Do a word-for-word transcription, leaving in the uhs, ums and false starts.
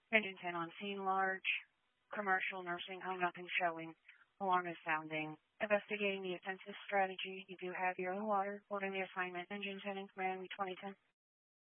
Engine ten on scene, large commercial nursing home, nothing showing. Alarm is sounding. Investigating the offensive strategy. You do have your own water. Holding the assignment. Engine ten in command, twenty ten.